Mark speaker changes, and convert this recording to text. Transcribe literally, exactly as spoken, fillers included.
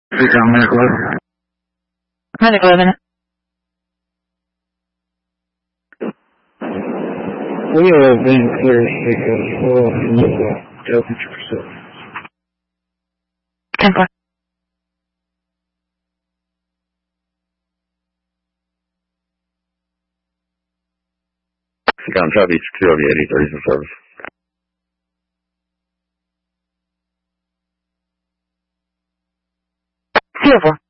Speaker 1: Recon Medical.
Speaker 2: Medical, a minute.
Speaker 1: We have been clear to take a full temperature facility.
Speaker 2: ten four.
Speaker 3: Recon Southeast two of eighty thirty for service.
Speaker 2: Zero four.